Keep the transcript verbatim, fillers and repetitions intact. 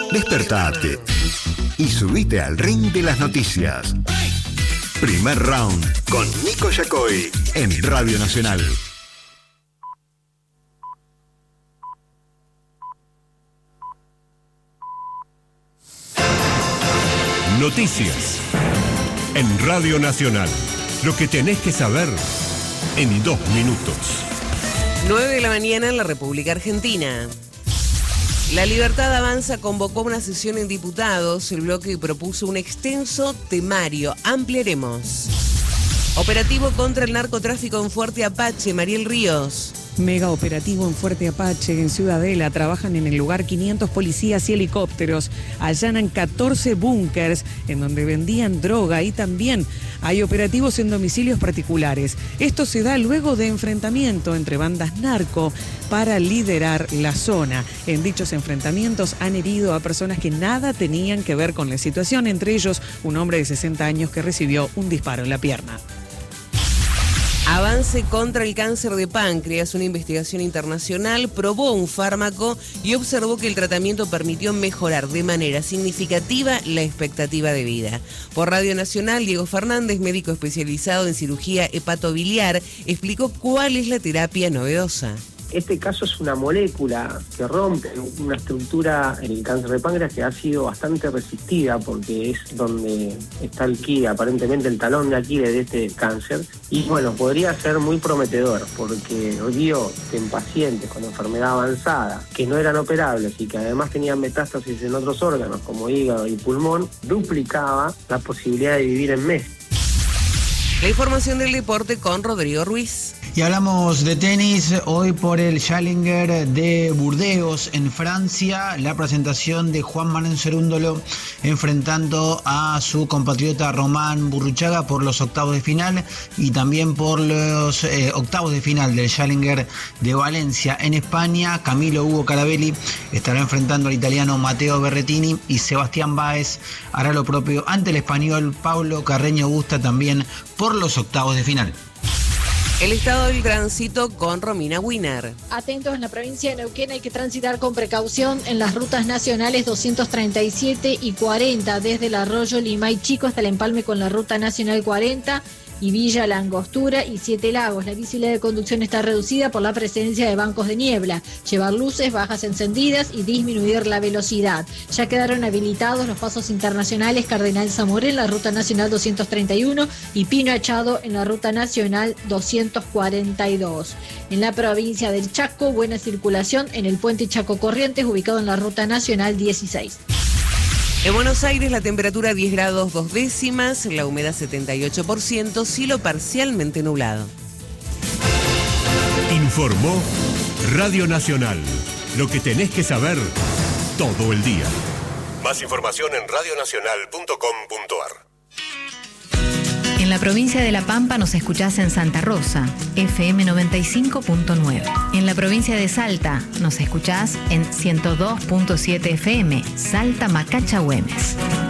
Despertate y subite al ring de las noticias. Primer round con Nico Yacoy en Radio Nacional. Noticias en Radio Nacional. Lo que tenés que saber en dos minutos. nueve de la mañana en la República Argentina. La Libertad Avanza convocó una sesión en diputados. El bloque propuso un extenso temario. Ampliaremos. Operativo contra el narcotráfico en Fuerte Apache. Mariel Ríos. Mega operativo en Fuerte Apache, en Ciudadela. Trabajan en el lugar quinientos policías y helicópteros. Allanan catorce búnkers en donde vendían droga y también hay operativos en domicilios particulares. Esto se da luego de enfrentamiento entre bandas narco para liderar la zona. En dichos enfrentamientos han herido a personas que nada tenían que ver con la situación, entre ellos un hombre de sesenta años que recibió un disparo en la pierna. Avance contra el cáncer de páncreas. Una investigación internacional probó un fármaco y observó que el tratamiento permitió mejorar de manera significativa la expectativa de vida. Por Radio Nacional, Diego Fernández, médico especializado en cirugía hepatobiliar, explicó cuál es la terapia novedosa. Este caso es una molécula que rompe una estructura en el cáncer de páncreas que ha sido bastante resistida porque es donde está el quid, aparentemente el talón de Aquiles de este cáncer. Y bueno, podría ser muy prometedor porque dio que en pacientes con enfermedad avanzada que no eran operables y que además tenían metástasis en otros órganos como hígado y pulmón, duplicaba la posibilidad de vivir en meses. La información del deporte con Rodrigo Ruiz. Y hablamos de tenis, hoy por el Challenger de Burdeos en Francia, la presentación de Juan Manuel Cerúndolo enfrentando a su compatriota Román Burruchaga por los octavos de final y también por los eh, octavos de final del Challenger de Valencia en España. Camilo Hugo Carabelli estará enfrentando al italiano Matteo Berrettini y Sebastián Báez hará lo propio ante el español Pablo Carreño Busta también por los octavos de final. El estado del tránsito con Romina Wiener. Atentos, en la provincia de Neuquén hay que transitar con precaución en las rutas nacionales doscientos treinta y siete y cuarenta, desde el arroyo Limay Chico hasta el empalme con la ruta nacional cuarenta y Villa La Angostura y Siete Lagos. La visibilidad de conducción está reducida por la presencia de bancos de niebla. Llevar luces bajas encendidas y disminuir la velocidad. Ya quedaron habilitados los pasos internacionales Cardenal Zamoré en la ruta nacional doscientos treinta y uno y Pino Achado en la ruta nacional doscientos cuarenta y dos. En la provincia del Chaco, buena circulación en el puente Chaco Corrientes, ubicado en la ruta nacional dieciséis. En Buenos Aires la temperatura diez grados dos décimas, la humedad setenta y ocho por ciento, cielo parcialmente nublado. Informó Radio Nacional. Lo que tenés que saber todo el día. Más información en radio nacional punto com punto ar. En la provincia de La Pampa nos escuchás en Santa Rosa, F M noventa y cinco punto nueve. En la provincia de Salta nos escuchás en ciento dos punto siete F M, Salta Macacha Güemes.